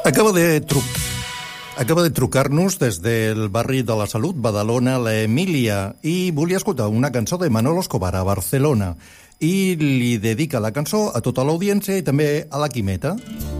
Acaba de trucar-nos des del barri de la Salut, Badalona, l'Emília, i volia escoltar una cançó de Manolo Escobar a Barcelona. I li dedica la cançó a tota l'audiència i també a la Quimeta.